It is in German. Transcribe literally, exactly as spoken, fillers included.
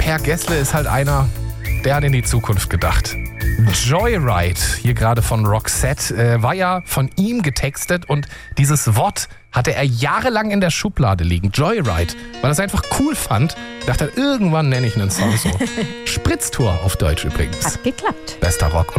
Per Gessle ist halt einer, der hat in die Zukunft gedacht. Joyride, hier gerade von Roxette, äh, war ja von ihm getextet und dieses Wort hatte er jahrelang in der Schublade liegen. Joyride, weil er es einfach cool fand. Dachte, irgendwann nenne ich einen Song so. Spritztour auf Deutsch übrigens. Hat geklappt. Bester Rock.